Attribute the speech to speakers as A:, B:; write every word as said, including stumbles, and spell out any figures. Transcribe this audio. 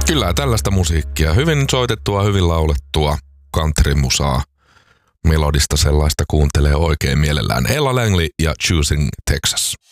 A: Kyllä, tällaista musiikkia. Hyvin soitettua, hyvin laulettua countrymusaa. Melodista sellaista kuuntelee oikein mielellään. Ella Langley ja Choosing Texas.